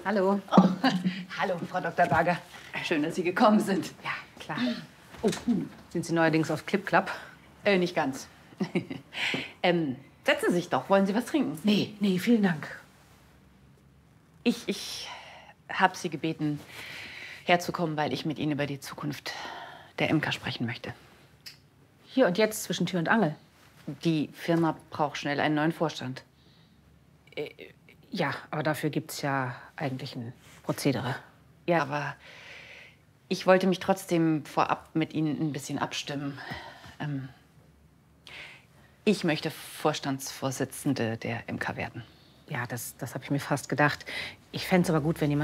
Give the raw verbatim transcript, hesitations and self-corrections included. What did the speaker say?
Hallo. Oh, hallo, Frau Doktor Berger. Schön, dass Sie gekommen sind. Ja, klar. Oh, sind Sie neuerdings auf Clip-Clap? Äh, nicht ganz. ähm, setzen Sie sich doch. Wollen Sie was trinken? Nee, nee, vielen Dank. Ich, ich habe Sie gebeten, herzukommen, weil ich mit Ihnen über die Zukunft der Imker sprechen möchte. Hier und jetzt zwischen Tür und Angel. Die Firma braucht schnell einen neuen Vorstand. Äh, ja, aber dafür gibt's ja eigentlich ein Prozedere. Ja, aber ich wollte mich trotzdem vorab mit Ihnen ein bisschen abstimmen. Ähm, ich möchte Vorstandsvorsitzende der Imker werden. Ja, das, das habe ich mir fast gedacht. Ich fände es aber gut, wenn jemand